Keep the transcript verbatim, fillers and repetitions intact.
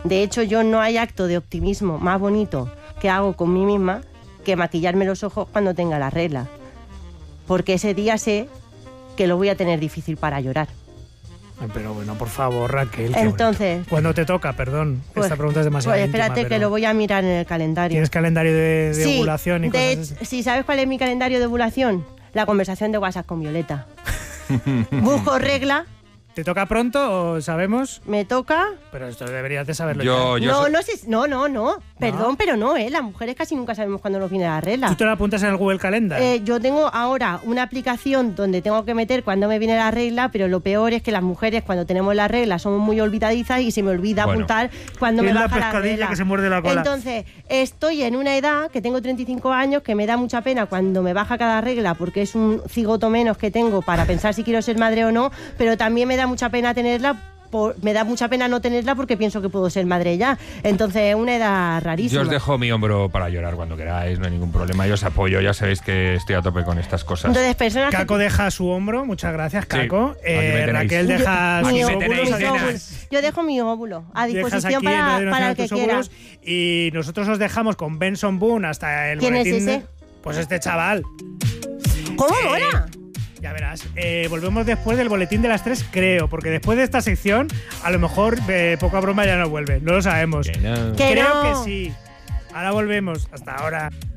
De hecho, yo no hay acto de optimismo más bonito que hago con mí misma que maquillarme los ojos cuando tenga la regla. Porque ese día sé que lo voy a tener difícil para llorar. Pero bueno, por favor, Raquel. Entonces, cuando te toca, perdón, pues, esta pregunta es demasiado Pues íntima, espérate pero que lo voy a mirar en el calendario. ¿Tienes calendario de, de sí, ovulación y de cosas así? Sí, ¿sabes cuál es mi calendario de ovulación? La conversación de WhatsApp con Violeta. Busco regla. ¿Te toca pronto o sabemos? Me toca. Pero esto deberías de saberlo Yo, ya. yo No, so- no, sé, no, no, no. Perdón, pero no, ¿eh? Las mujeres casi nunca sabemos cuándo nos viene la regla. ¿Tú te lo apuntas en el Google Calendar? Eh, yo tengo ahora una aplicación donde tengo que meter cuando me viene la regla, pero lo peor es que las mujeres cuando tenemos la regla somos muy olvidadizas y se me olvida Bueno. apuntar cuando me Es la baja la pescadilla regla. que se muerde la cola. Entonces, estoy en una edad que tengo treinta y cinco años que me da mucha pena cuando me baja cada regla porque es un cigoto menos que tengo para pensar si quiero ser madre o no, pero también me da mucha pena tenerla. Por, me da mucha pena no tenerla porque pienso que puedo ser madre ya. Entonces es una edad rarísima. Yo os dejo mi hombro para llorar cuando queráis, no hay ningún problema. Yo os apoyo, ya sabéis que estoy a tope con estas cosas. Entonces, personas que- Caco deja su hombro, muchas gracias, Caco. Sí, Eh, aquí me tenéis. Raquel deja Mi sus me óvulo, tenéis, óvulos. mis nenas. óvulos. Yo dejo mi óvulo a Dejas disposición aquí en para, Radio para Nacional el que tus quiera. óvulos y nosotros os dejamos con Benson Boone hasta el ¿Quién es boletín de- ese? Pues este chaval. ¿Cómo Eh, mola? Ya verás. Eh, volvemos después del boletín de las tres, creo, porque después de esta sección, a lo mejor eh, poca broma ya no vuelve. No lo sabemos. Que no. Que creo no. que sí. Ahora volvemos. Hasta ahora.